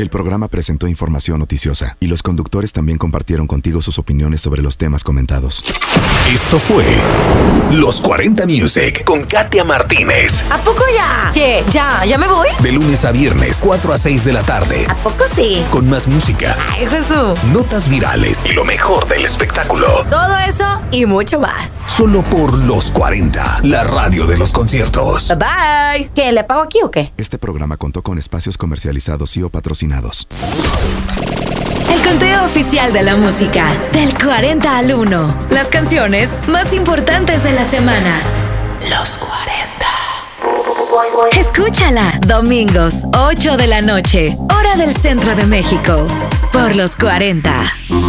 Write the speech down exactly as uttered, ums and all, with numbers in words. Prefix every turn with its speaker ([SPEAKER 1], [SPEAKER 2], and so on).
[SPEAKER 1] El programa presentó información noticiosa y los conductores también compartieron contigo sus opiniones sobre los temas comentados.
[SPEAKER 2] Esto fue Los cuarenta Music con Katia Martínez.
[SPEAKER 3] ¿A poco ya? ¿Qué? ¿Ya? ¿Ya me voy?
[SPEAKER 2] De lunes a viernes, cuatro a seis de la tarde.
[SPEAKER 3] ¿A poco sí?
[SPEAKER 2] Con más música.
[SPEAKER 3] Ay, Jesús.
[SPEAKER 2] Notas virales y lo mejor del espectáculo.
[SPEAKER 3] Todo eso y mucho más.
[SPEAKER 2] Solo por Los cuarenta, la radio de los conciertos.
[SPEAKER 3] Bye bye. ¿Qué? ¿Le pago aquí o qué?
[SPEAKER 1] Este programa contó con espacios comercializados y o patrocinados.
[SPEAKER 4] El conteo oficial de la música, del cuarenta al uno. Las canciones más importantes de la semana. Los cuarenta. Escúchala, domingos, ocho de la noche, hora del centro de México, por Los cuarenta.